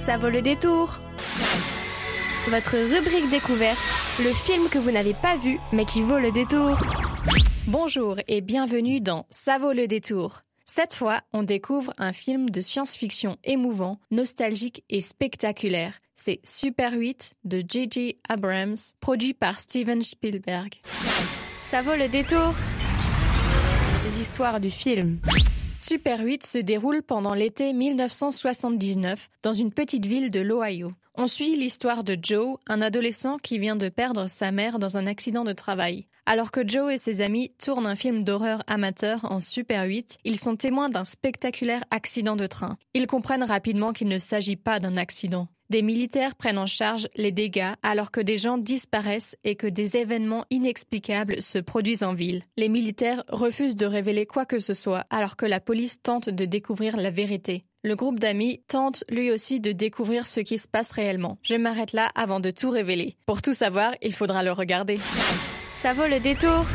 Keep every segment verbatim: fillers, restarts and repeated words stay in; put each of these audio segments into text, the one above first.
Ça vaut le détour. Votre rubrique découverte, le film que vous n'avez pas vu mais qui vaut le détour. Bonjour et bienvenue dans Ça vaut le détour. Cette fois, on découvre un film de science-fiction émouvant, nostalgique et spectaculaire. C'est Super huit de J J Abrams, produit par Steven Spielberg. Ça vaut le détour. L'histoire du film. Super huit se déroule pendant l'été mille neuf cent soixante-dix-neuf dans une petite ville de l'Ohio. On suit l'histoire de Joe, un adolescent qui vient de perdre sa mère dans un accident de travail. Alors que Joe et ses amis tournent un film d'horreur amateur en Super huit, ils sont témoins d'un spectaculaire accident de train. Ils comprennent rapidement qu'il ne s'agit pas d'un accident. Des militaires prennent en charge les dégâts alors que des gens disparaissent et que des événements inexplicables se produisent en ville. Les militaires refusent de révéler quoi que ce soit alors que la police tente de découvrir la vérité. Le groupe d'amis tente lui aussi de découvrir ce qui se passe réellement. Je m'arrête là avant de tout révéler. Pour tout savoir, il faudra le regarder. Ça vaut le détour.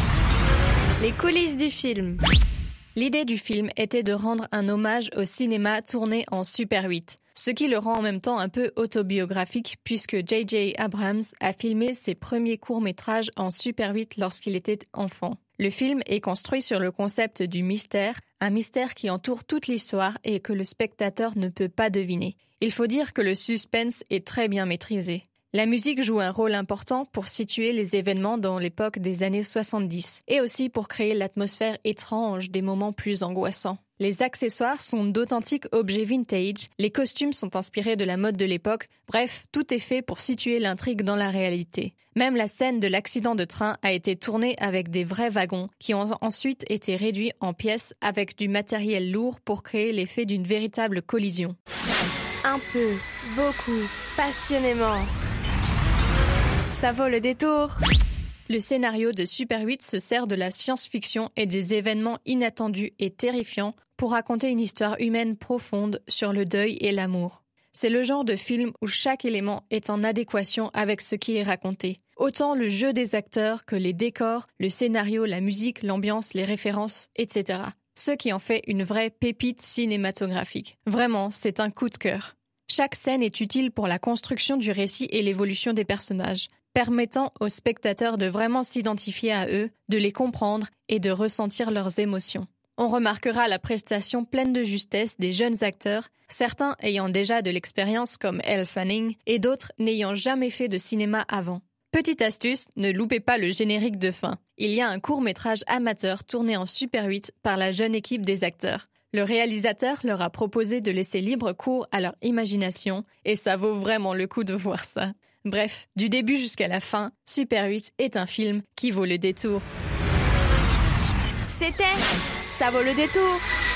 Les coulisses du film. L'idée du film était de rendre un hommage au cinéma tourné en Super huit, ce qui le rend en même temps un peu autobiographique puisque J J Abrams a filmé ses premiers courts-métrages en Super huit lorsqu'il était enfant. Le film est construit sur le concept du mystère, un mystère qui entoure toute l'histoire et que le spectateur ne peut pas deviner. Il faut dire que le suspense est très bien maîtrisé. La musique joue un rôle important pour situer les événements dans l'époque des années soixante-dix et aussi pour créer l'atmosphère étrange des moments plus angoissants. Les accessoires sont d'authentiques objets vintage, les costumes sont inspirés de la mode de l'époque, bref, tout est fait pour situer l'intrigue dans la réalité. Même la scène de l'accident de train a été tournée avec des vrais wagons qui ont ensuite été réduits en pièces avec du matériel lourd pour créer l'effet d'une véritable collision. Un peu, beaucoup, passionnément. Ça vaut le détour. Le scénario de Super huit se sert de la science-fiction et des événements inattendus et terrifiants pour raconter une histoire humaine profonde sur le deuil et l'amour. C'est le genre de film où chaque élément est en adéquation avec ce qui est raconté. Autant le jeu des acteurs que les décors, le scénario, la musique, l'ambiance, les références, et cetera. Ce qui en fait une vraie pépite cinématographique. Vraiment, c'est un coup de cœur. Chaque scène est utile pour la construction du récit et l'évolution des personnages, permettant aux spectateurs de vraiment s'identifier à eux, de les comprendre et de ressentir leurs émotions. On remarquera la prestation pleine de justesse des jeunes acteurs, certains ayant déjà de l'expérience comme Elle Fanning et d'autres n'ayant jamais fait de cinéma avant. Petite astuce, ne loupez pas le générique de fin. Il y a un court-métrage amateur tourné en Super huit par la jeune équipe des acteurs. Le réalisateur leur a proposé de laisser libre cours à leur imagination et ça vaut vraiment le coup de voir ça. Bref, du début jusqu'à la fin, Super huit est un film qui vaut le détour. C'était Ça vaut le détour.